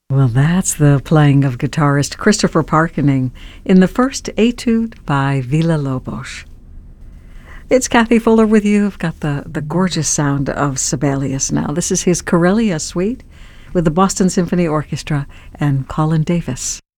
Well, that's the playing of guitarist Christopher Parkening in the first etude by Villa-Lobos. It's Kathy Fuller with you. I've got the gorgeous sound of Sibelius now. This is his Corellia Suite with the Boston Symphony Orchestra and Colin Davis.